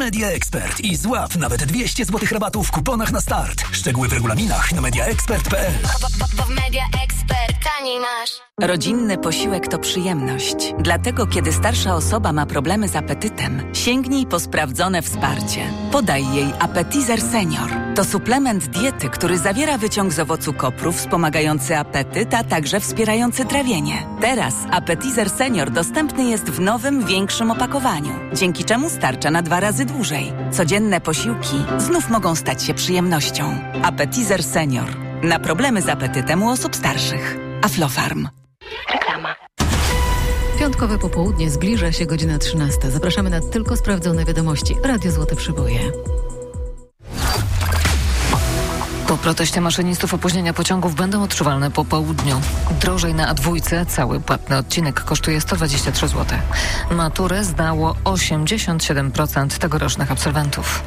Media Expert i złap nawet 200 zł rabatu w kuponach na start. Szczegóły w regulaminach na mediaexpert.pl. Bo w Media Expert taniej masz. Rodzinny posiłek to przyjemność. Dlatego, kiedy starsza osoba ma problemy z apetytem, sięgnij po sprawdzone wsparcie. Podaj jej Appetizer Senior. To suplement diety, który zawiera wyciąg z owocu kopru wspomagający apetyt, a także wspierający trawienie. Teraz Appetizer Senior dostępny jest w nowym, większym opakowaniu, dzięki czemu starcza na 2 razy dłużej. Codzienne posiłki znów mogą stać się przyjemnością. Appetizer Senior. Na problemy z apetytem u osób starszych. Aflofarm. Reklama. Piątkowe popołudnie, zbliża się godzina 13. Zapraszamy na tylko sprawdzone wiadomości. Radio Złote Przyboje. Po proteście maszynistów opóźnienia pociągów będą odczuwalne po południu. Drożej na A2, cały płatny odcinek kosztuje 123 zł. Maturę zdało 87% tegorocznych absolwentów.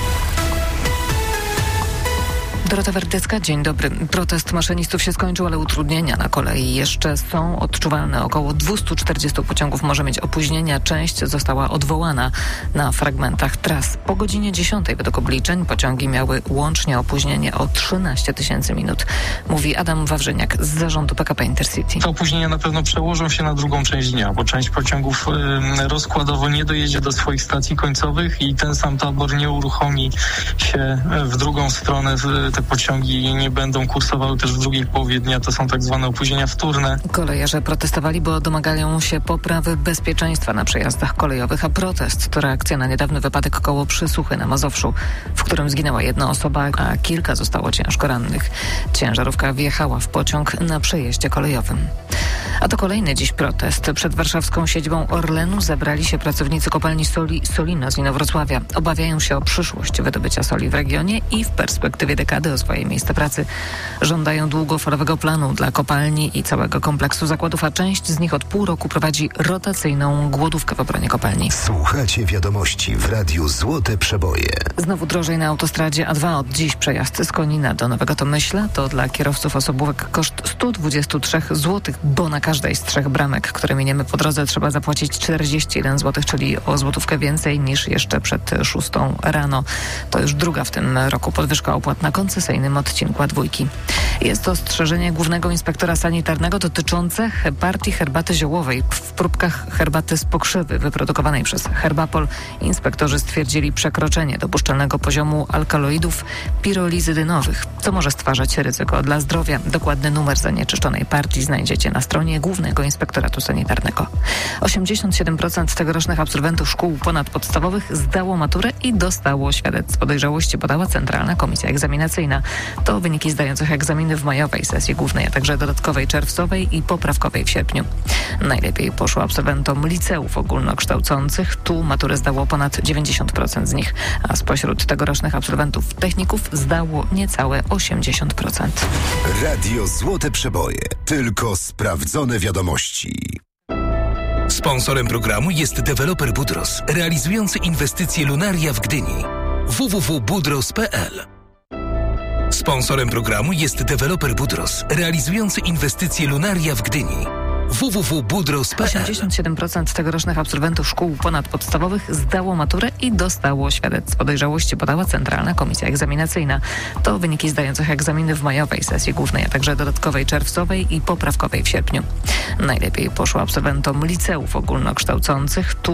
Dorota Werdycka, dzień dobry. Protest maszynistów się skończył, ale utrudnienia na kolei jeszcze są odczuwalne. Około 240 pociągów może mieć opóźnienia. Część została odwołana na fragmentach tras. Po godzinie 10 według obliczeń pociągi miały łącznie opóźnienie o 13 000 minut. Mówi Adam Wawrzyniak z zarządu PKP Intercity. Te opóźnienia na pewno przełożą się na drugą część dnia, bo część pociągów rozkładowo nie dojedzie do swoich stacji końcowych i ten sam tabor nie uruchomi się w drugą stronę. Te pociągi nie będą kursowały też w drugiej połowie dnia. To są tak zwane opóźnienia wtórne. Kolejarze protestowali, bo domagają się poprawy bezpieczeństwa na przejazdach kolejowych, a protest to reakcja na niedawny wypadek koło Przysuchy na Mazowszu, w którym zginęła 1 osoba, a kilka zostało ciężko rannych. Ciężarówka wjechała w pociąg na przejeździe kolejowym. A to kolejny dziś protest. Przed warszawską siedzibą Orlenu zebrali się pracownicy kopalni soli Solino z Inowrocławia. Obawiają się o przyszłość wydobycia soli w regionie i w perspektywie dekady o swoje miejsce pracy. Żądają długofalowego planu dla kopalni i całego kompleksu zakładów, a część z nich od pół roku prowadzi rotacyjną głodówkę w obronie kopalni. Słuchacie wiadomości w Radiu Złote Przeboje. Znowu drożej na autostradzie A2. Od dziś przejazd z Konina do Nowego Tomyśla to dla kierowców osobówek koszt 123 zł, bo na każdej z 3 bramek, które miniemy po drodze, trzeba zapłacić 41 zł, czyli o złotówkę więcej niż jeszcze przed 6 rano. To już druga w tym roku podwyżka opłat na koncesyjnym odcinku A2. Jest to ostrzeżenie głównego inspektora sanitarnego dotyczące partii herbaty ziołowej. W próbkach herbaty z pokrzywy wyprodukowanej przez Herbapol inspektorzy stwierdzili przekroczenie dopuszczalnego poziomu alkaloidów pirolizydynowych, co może stwarzać ryzyko dla zdrowia. Dokładny numer zanieczyszczonej partii znajdziecie na stronie Głównego Inspektoratu Sanitarnego. 87% tegorocznych absolwentów szkół ponadpodstawowych zdało maturę i dostało świadectwo dojrzałości, podała Centralna Komisja Egzaminacyjna. To wyniki zdających egzaminy w majowej sesji głównej, a także dodatkowej czerwcowej i poprawkowej w sierpniu. Najlepiej poszło absolwentom liceów ogólnokształcących. Tu maturę zdało ponad 90% z nich, a spośród tegorocznych absolwentów techników zdało niecałe 80%. Radio Złote Przeboje. Tylko sprawdzone wiadomości. Sponsorem programu jest deweloper Budros, realizujący inwestycje Lunaria w Gdyni. www.budros.pl. Sponsorem programu jest deweloper Budros, realizujący inwestycje Lunaria w Gdyni. www.budros.pl. 87% tegorocznych absolwentów szkół ponadpodstawowych zdało maturę i dostało świadectwo dojrzałości, podała Centralna Komisja Egzaminacyjna. To wyniki zdających egzaminy w majowej sesji głównej, a także dodatkowej czerwcowej i poprawkowej w sierpniu. Najlepiej poszło absolwentom liceów ogólnokształcących. Tu